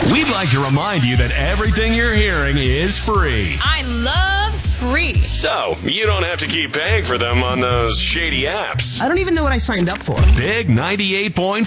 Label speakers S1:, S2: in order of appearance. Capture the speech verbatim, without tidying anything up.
S1: We'd like to remind you that everything you're hearing is free.
S2: I love free.
S3: So, you don't have to keep paying for them on those shady apps.
S4: I don't even know what I signed up for.
S1: Big ninety-eight point